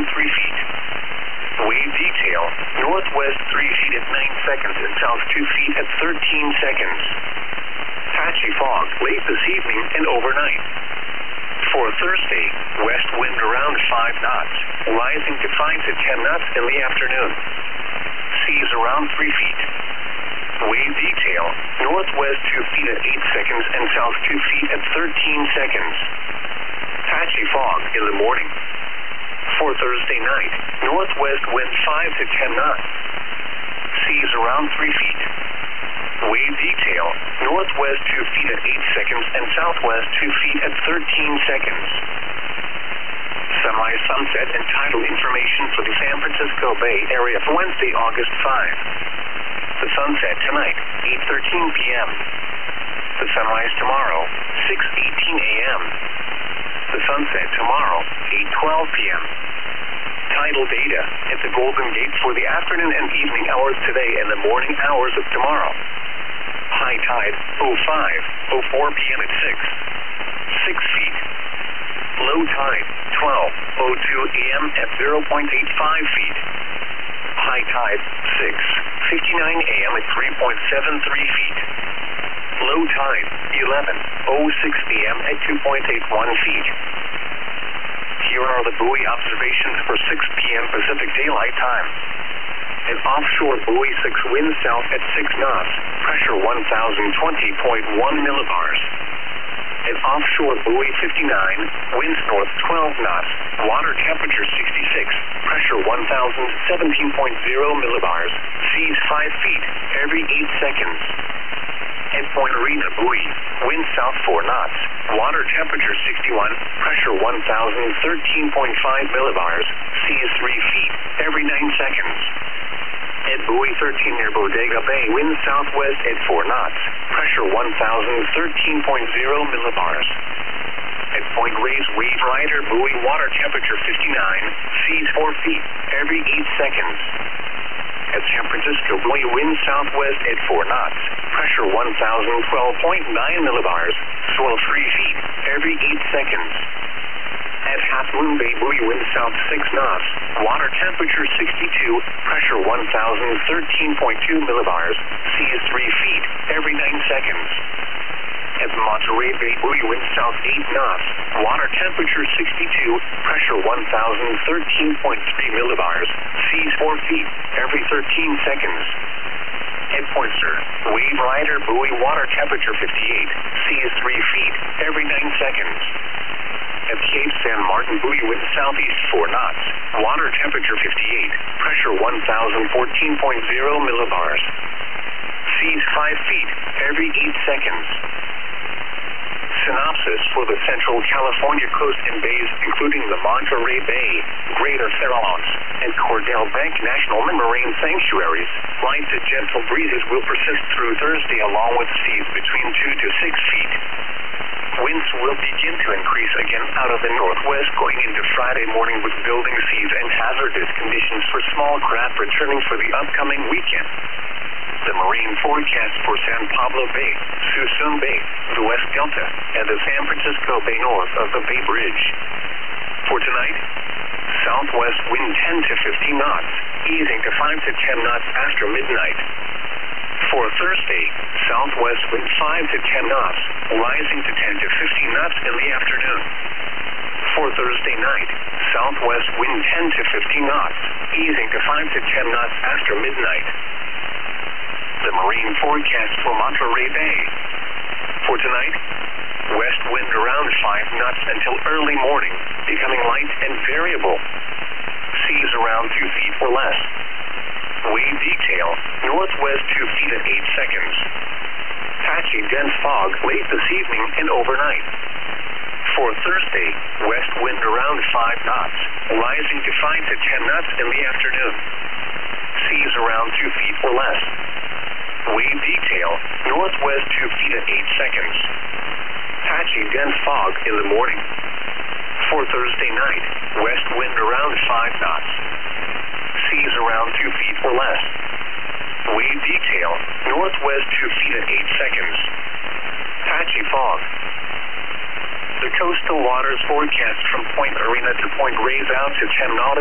around 3 feet. Wave detail, northwest 3 feet at 9 seconds and south 2 feet at 13 seconds. Patchy fog late this evening and overnight. For Thursday, west wind around 5 knots, rising to 5 to 10 knots in the afternoon. Seas around 3 feet. Wave detail, northwest 2 feet at 8 seconds and south 2 feet at 13 seconds. Patchy fog in the morning. For Thursday night, northwest wind 5 to 10 knots. Seas around 3 feet. Wave detail, northwest 2 feet at 8 seconds and southwest 2 feet at 13 seconds. Semi-sunset and tidal information for the San Francisco Bay Area for Wednesday, August 5. The sunset tonight, 8:13 p.m. The sunrise tomorrow, 6:18 a.m. The sunset tomorrow, 8:12 p.m. Tidal data at the Golden Gate for the afternoon and evening hours today and the morning hours of tomorrow. High tide, 04 p.m. at 6 feet. Low tide, 12:02 a.m. at 0.85 feet. High tide, 6:59 a.m. at 3.73 feet. Low tide, 11:06 a.m. at 2.81 feet. Here are the buoy observations for 6 p.m. Pacific Daylight Time. An offshore buoy 6 wind south at 6 knots, pressure 1020.1 millibars. An offshore buoy 59, winds north 12 knots, water temperature 66, pressure 1017.0 millibars, seas 5 feet every 8 seconds. At Point Arena buoy, wind south 4 knots, water temperature 61, pressure 1013.5 millibars, seas 3 feet every 9 seconds. At buoy 13 near Bodega Bay, wind southwest at 4 knots, pressure 1013.0 millibars. At Point Reyes Wave Rider buoy, water temperature 59, seas 4 feet every 8 seconds. At San Francisco buoy, wind southwest at 4 knots, pressure 1012.9 millibars, swell 3 feet every 8 seconds. At Half Moon Bay buoy, wind south 6 knots, water temperature 62, pressure 1013.2 millibars, seas 3 feet every 9 seconds. At Monterey Bay buoy, wind south 8 knots, water temperature 62, pressure 1013.3 millibars, seas 4 feet every 13 seconds. At Point Sur, Wave Rider buoy, water temperature 58, seas 3 feet every 9 seconds. At Cape San Martin buoy, wind southeast 4 knots, water temperature 58, pressure 1014.0 millibars. Seas 5 feet every 8 seconds. Synopsis for the Central California coast and bays, including the Monterey Bay, Greater Farallones, and Cordell Bank National Marine Sanctuaries. Light to gentle breezes will persist through Thursday, along with seas between 2 to 6 feet. Winds will begin to increase again out of the northwest going into Friday morning, with building seas and hazardous conditions for small craft returning for the upcoming weekend. The marine forecast for San Pablo Bay, Suisun Bay, the West Delta, and the San Francisco Bay north of the Bay Bridge. For tonight, southwest wind 10 to 15 knots, easing to 5 to 10 knots after midnight. For Thursday, southwest wind 5 to 10 knots, rising to 10 to 15 knots in the afternoon. For Thursday night, southwest wind 10 to 15 knots, easing to 5 to 10 knots after midnight. The marine forecast for Monterey Bay. For tonight, west wind around 5 knots until early morning, becoming light and variable. Seas around 2 feet or less. Wave detail, northwest 2 feet at 8 seconds. Patchy dense fog late this evening and overnight. For Thursday, west wind around 5 knots, rising to 5 to 10 knots in the afternoon. Seas around 2 feet or less. Wave detail, northwest 2 feet at 8 seconds. Patchy dense fog in the morning. For Thursday night, west wind around 5 knots. Seas around 2 feet or less. Wave detail, northwest 2 feet at 8 seconds. Patchy fog. The coastal waters forecast from Point Arena to Point Reyes out to 10 nautical